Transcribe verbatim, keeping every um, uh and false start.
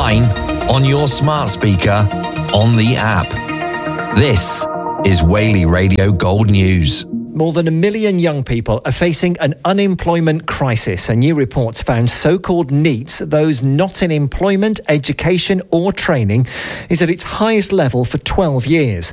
online, on your smart speaker, on the app. This is Whaley Radio Gold News. More than a million young people are facing an unemployment crisis. A new report found so-called NEETs, those not in employment, education or training, is at its highest level for twelve years.